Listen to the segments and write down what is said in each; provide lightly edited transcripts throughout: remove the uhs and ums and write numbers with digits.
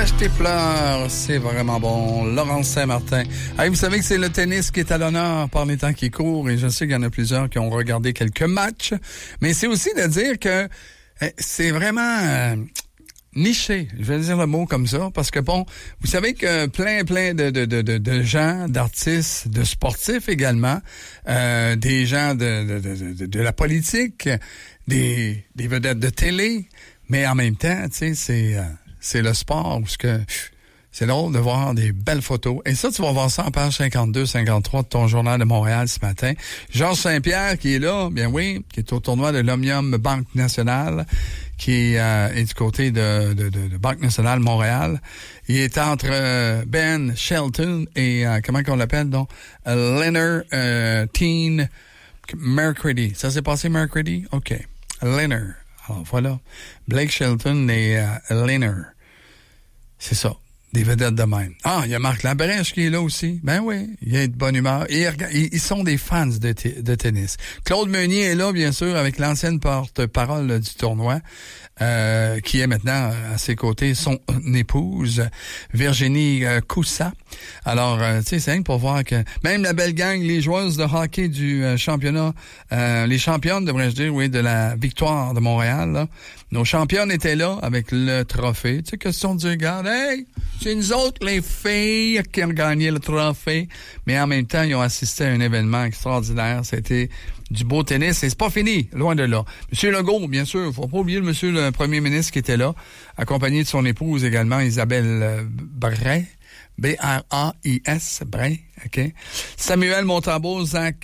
Sèche tes pleurs, c'est vraiment bon. Laurence Saint-Martin. Hey, vous savez que c'est le tennis qui est à l'honneur par les temps qui courent et je sais qu'il y en a plusieurs qui ont regardé quelques matchs, mais c'est aussi de dire que c'est vraiment niché, je vais dire le mot comme ça, parce que bon, vous savez que plein de gens, d'artistes, de sportifs également, des gens de la politique, des vedettes de télé, mais en même temps, tu sais, c'est le sport où c'est drôle de voir des belles photos. Et ça, tu vas voir ça en page 52-53 de ton Journal de Montréal ce matin. Georges Saint-Pierre qui est là, bien oui, qui est au tournoi de l'Omnium Banque Nationale, qui est du côté de Banque Nationale Montréal. Il est entre Ben Shelton et, comment qu'on l'appelle donc? Leonard Teen Mercredi. Ça s'est passé mercredi? OK. Leonard. Alors voilà. Blake Shelton et Leonard. C'est ça. Des vedettes de même. Ah, il y a Marc Labrèche qui est là aussi. Ben oui, il est de bonne humeur. Et ils sont des fans de tennis. Claude Meunier est là, bien sûr, avec l'ancienne porte-parole du tournoi, qui est maintenant à ses côtés son épouse, Virginie Coussa. Alors, tu sais, c'est rien pour voir que même la belle gang, les joueuses de hockey du championnat, les championnes, devrais-je dire, oui, de la victoire de Montréal, là. Nos championnes étaient là avec le trophée. Tu sais, question de dire, regarde, hey, c'est nous autres, les filles, qui ont gagné le trophée. Mais en même temps, ils ont assisté à un événement extraordinaire. C'était du beau tennis et c'est pas fini, loin de là. Monsieur Legault, bien sûr, faut pas oublier le monsieur le premier ministre qui était là, accompagné de son épouse également, Isabelle Bray. B-R-A-I-S, Brin, OK. Samuel Montembeault,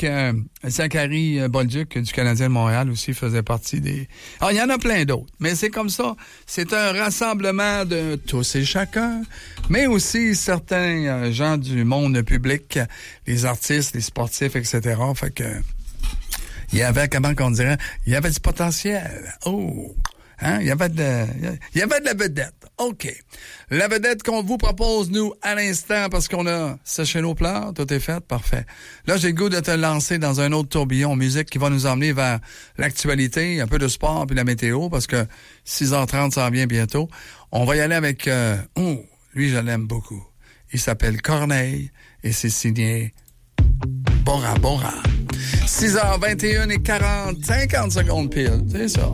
Zachary Bolduc du Canadien de Montréal aussi faisait partie des... Ah, il y en a plein d'autres, mais c'est comme ça. C'est un rassemblement de tous et chacun, mais aussi certains gens du monde public, les artistes, les sportifs, etc. Fait que... Il y avait, comment qu'on dirait, il y avait du potentiel. Oh! Hein? Il y avait de la vedette. OK. La vedette qu'on vous propose, nous, à l'instant, parce qu'on a séché nos pleurs, tout est fait, parfait. Là, j'ai le goût de te lancer dans un autre tourbillon musique qui va nous emmener vers l'actualité, un peu de sport puis la météo, parce que 6h30 s'en vient bientôt. On va y aller avec, lui, je l'aime beaucoup. Il s'appelle Corneille et c'est signé Bora Bora. 6h21 et 50 secondes pile, c'est ça.